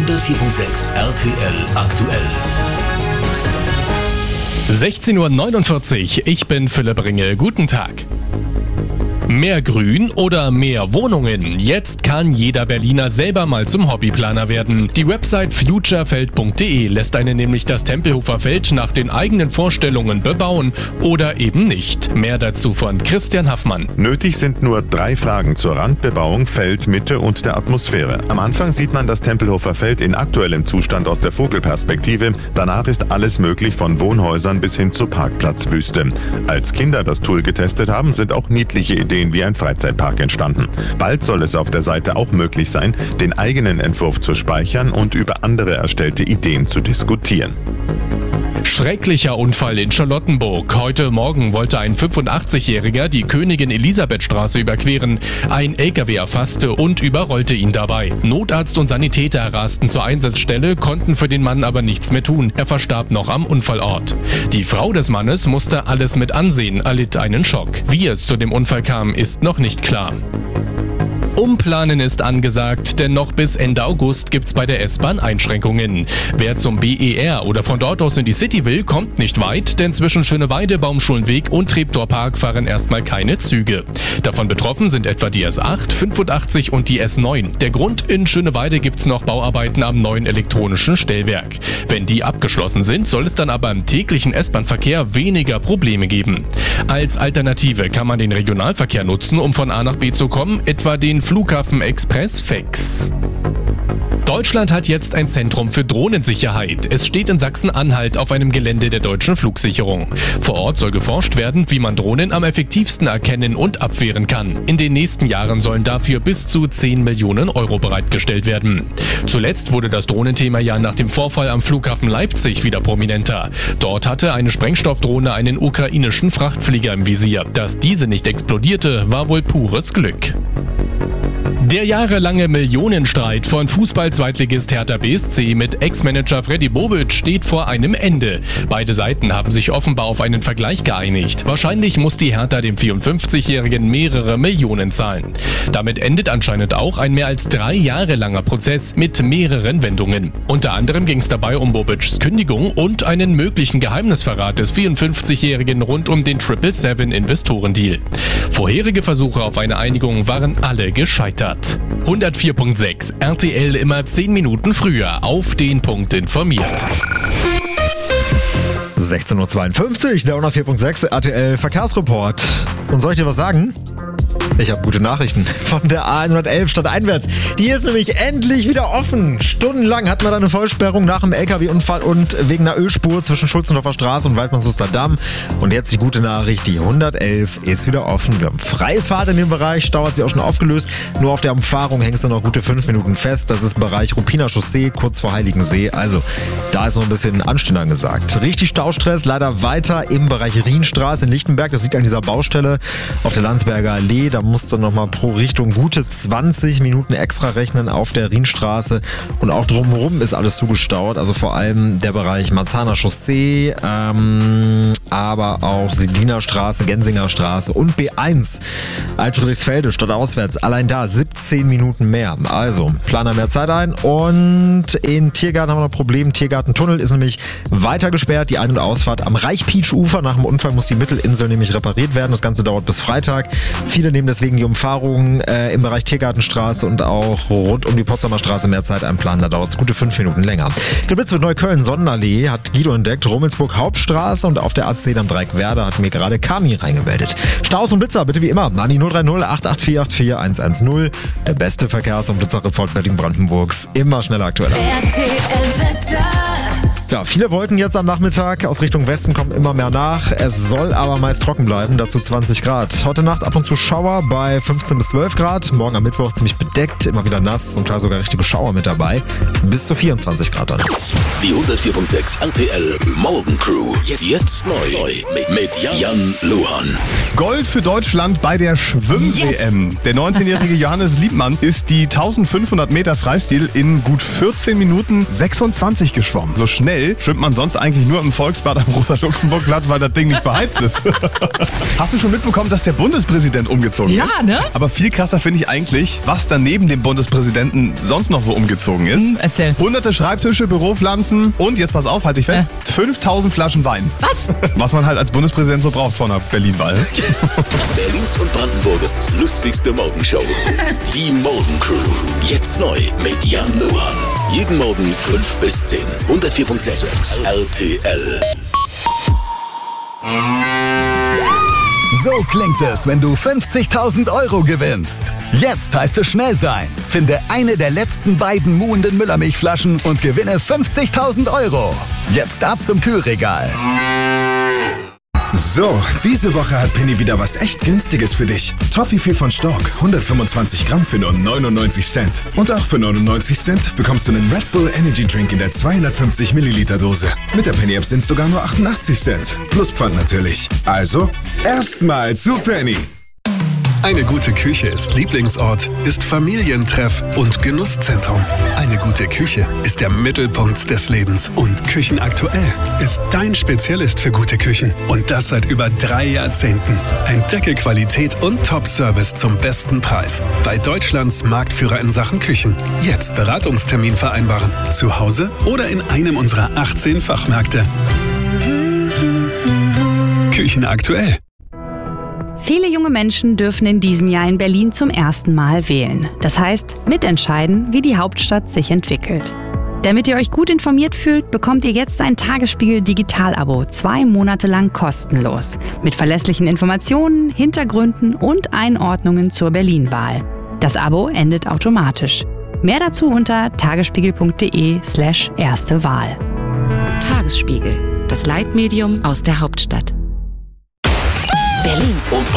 104.6 RTL aktuell. 16:49 Uhr, ich bin Philipp Ringel. Guten Tag. Mehr Grün oder mehr Wohnungen? Jetzt kann jeder Berliner selber mal zum Hobbyplaner werden. Die Website futurefeld.de lässt einen nämlich das Tempelhofer Feld nach den eigenen Vorstellungen bebauen oder eben nicht. Mehr dazu von Christian Haffmann. Nötig sind nur 3 Fragen zur Randbebauung, Feldmitte und der Atmosphäre. Am Anfang sieht man das Tempelhofer Feld in aktuellem Zustand aus der Vogelperspektive. Danach ist alles möglich, von Wohnhäusern bis hin zur Parkplatzwüste. Als Kinder das Tool getestet haben, sind auch niedliche Ideen wie ein Freizeitpark entstanden. Bald soll es auf der Seite auch möglich sein, den eigenen Entwurf zu speichern und über andere erstellte Ideen zu diskutieren. Schrecklicher Unfall in Charlottenburg. Heute Morgen wollte ein 85-Jähriger die Königin-Elisabeth-Straße überqueren. Ein LKW erfasste und überrollte ihn dabei. Notarzt und Sanitäter rasten zur Einsatzstelle, konnten für den Mann aber nichts mehr tun. Er verstarb noch am Unfallort. Die Frau des Mannes musste alles mit ansehen, erlitt einen Schock. Wie es zu dem Unfall kam, ist noch nicht klar. Umplanen ist angesagt, denn noch bis Ende August gibt's bei der S-Bahn Einschränkungen. Wer zum BER oder von dort aus in die City will, kommt nicht weit, denn zwischen Schöneweide, Baumschulenweg und Treptower fahren erstmal keine Züge. Davon betroffen sind etwa die S8, 85 und die S9. Der Grund: in Schöneweide gibt's noch Bauarbeiten am neuen elektronischen Stellwerk. Wenn die abgeschlossen sind, soll es dann aber im täglichen S-Bahn-Verkehr weniger Probleme geben. Als Alternative kann man den Regionalverkehr nutzen, um von A nach B zu kommen, etwa den Flughafen Express Fex. Deutschland hat jetzt ein Zentrum für Drohnensicherheit. Es steht in Sachsen-Anhalt auf einem Gelände der deutschen Flugsicherung. Vor Ort soll geforscht werden, wie man Drohnen am effektivsten erkennen und abwehren kann. In den nächsten Jahren sollen dafür bis zu 10 Millionen Euro bereitgestellt werden. Zuletzt wurde das Drohnenthema ja nach dem Vorfall am Flughafen Leipzig wieder prominenter. Dort hatte eine Sprengstoffdrohne einen ukrainischen Frachtflieger im Visier. Dass diese nicht explodierte, war wohl pures Glück. Der jahrelange Millionenstreit von Fußball-Zweitligist Hertha BSC mit Ex-Manager Freddy Bobic steht vor einem Ende. Beide Seiten haben sich offenbar auf einen Vergleich geeinigt. Wahrscheinlich muss die Hertha dem 54-Jährigen mehrere Millionen zahlen. Damit endet anscheinend auch ein mehr als 3 Jahre langer Prozess mit mehreren Wendungen. Unter anderem ging es dabei um Bobics Kündigung und einen möglichen Geheimnisverrat des 54-Jährigen rund um den 777-Investorendeal. Vorherige Versuche auf eine Einigung waren alle gescheitert. 104.6 RTL immer 10 Minuten früher auf den Punkt informiert. 16:52 Uhr, der 104.6 RTL Verkehrsreport. Und soll ich dir was sagen? Ich habe gute Nachrichten von der A111 stadteinwärts. Die ist nämlich endlich wieder offen. Stundenlang hatten wir da eine Vollsperrung nach einem LKW-Unfall und wegen einer Ölspur zwischen Schulzendorfer Straße und Waldmannshuster Damm. Und jetzt die gute Nachricht, die 111 ist wieder offen. Wir haben Freifahrt in dem Bereich, Stau hat sich auch schon aufgelöst. Nur auf der Umfahrung hängst du noch gute 5 Minuten fest. Das ist im Bereich Ruppiner Chaussee, kurz vor Heiligensee. Also da ist noch ein bisschen Anstehen angesagt. Richtig Staustress leider weiter im Bereich Rienstraße in Lichtenberg. Das liegt an dieser Baustelle auf der Landsberger Allee. Da musst du nochmal pro Richtung gute 20 Minuten extra rechnen auf der Rienstraße. Und auch drumherum ist alles zugestaut. Also vor allem der Bereich Marzahner Chaussee, aber auch Sediner Straße, Gensinger Straße und B1 Altfriedrichsfelde stadtauswärts. Allein da 17 Minuten mehr. Also planer mehr Zeit ein. Und in Tiergarten haben wir noch ein Problem. Tiergartentunnel ist nämlich weiter gesperrt. Die Ein- und Ausfahrt am Reichpietsch-Ufer. Nach dem Unfall muss die Mittelinsel nämlich repariert werden. Das Ganze dauert bis Freitag. Viele nehmen deswegen die Umfahrung im Bereich Tiergartenstraße und auch rund um die Potsdamer Straße mehr Zeit einplanen. Da dauert es gute 5 Minuten länger. Geblitzt wird Neukölln Sonnenallee, hat Guido entdeckt. Rummelsburg Hauptstraße und auf der A10 am Dreieck Werder hat mir gerade Kami reingemeldet. Staus und Blitzer bitte wie immer an die 030 884 110. Der beste Verkehrs- und Blitzerreport Berlin-Brandenburgs. Immer schneller aktueller. Ja, viele Wolken jetzt am Nachmittag. Aus Richtung Westen kommen immer mehr nach. Es soll aber meist trocken bleiben, dazu 20 Grad. Heute Nacht ab und zu Schauer bei 15 bis 12 Grad. Morgen am Mittwoch ziemlich bedeckt, immer wieder nass, zum Teil sogar richtige Schauer mit dabei. Bis zu 24 Grad dann. Die 104.6 RTL Morgencrew. Jetzt neu mit Jan Luhan. Gold für Deutschland bei der Schwimm-WM. Der 19-jährige Johannes Liebmann ist die 1500 Meter Freistil in gut 14 Minuten 26 geschwommen. So schnell Hotel schwimmt man sonst eigentlich nur im Volksbad am Rosa-Luxemburg-Platz, weil das Ding nicht beheizt ist. Hast du schon mitbekommen, dass der Bundespräsident umgezogen ist? Ja, ne? Aber viel krasser finde ich eigentlich, was da neben dem Bundespräsidenten sonst noch so umgezogen ist. Erzähl. Hunderte Schreibtische, Büropflanzen und, jetzt pass auf, halt dich fest, 5000 Flaschen Wein. Was? Was man halt als Bundespräsident so braucht vor einer Berlin-Wahl. Berlins und Brandenburgs lustigste Morgenshow. Die Morgencrew. Jetzt neu mit Jan Lohan. Jeden Morgen 5 bis 10. 104.6 RTL. So klingt es, wenn du 50.000 € gewinnst. Jetzt heißt es schnell sein. Finde eine der letzten beiden muhenden Müllermilchflaschen und gewinne 50.000 €. Jetzt ab zum Kühlregal. So, diese Woche hat Penny wieder was echt Günstiges für dich. Toffifee von Stork, 125 Gramm für nur 99 Cent. Und auch für 99 Cent bekommst du einen Red Bull Energy Drink in der 250 Milliliter Dose. Mit der Penny App sind es sogar nur 88 Cent. Plus Pfand natürlich. Also, erstmal zu Penny. Eine gute Küche ist Lieblingsort, ist Familientreff und Genusszentrum. Eine gute Küche ist der Mittelpunkt des Lebens. Und Küchenaktuell ist dein Spezialist für gute Küchen. Und das seit über 3 Jahrzehnten. Entdecke Qualität und Top-Service zum besten Preis. Bei Deutschlands Marktführer in Sachen Küchen. Jetzt Beratungstermin vereinbaren. Zu Hause oder in einem unserer 18 Fachmärkte. Küchenaktuell. Viele junge Menschen dürfen in diesem Jahr in Berlin zum ersten Mal wählen. Das heißt, mitentscheiden, wie die Hauptstadt sich entwickelt. Damit ihr euch gut informiert fühlt, bekommt ihr jetzt ein Tagesspiegel-Digital-Abo 2 Monate lang kostenlos. Mit verlässlichen Informationen, Hintergründen und Einordnungen zur Berlin-Wahl. Das Abo endet automatisch. Mehr dazu unter tagesspiegel.de/erste Wahl. Tagesspiegel, das Leitmedium aus der Hauptstadt. Berlins und